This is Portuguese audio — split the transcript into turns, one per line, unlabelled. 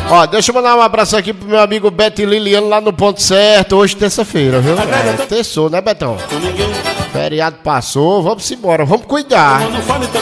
Ó, deixa eu mandar um abraço aqui pro meu amigo Beto e Liliano lá no Ponto Certo, hoje terça-feira, viu? Terçou, né, Betão? Feriado passou, vamos embora, vamos cuidar.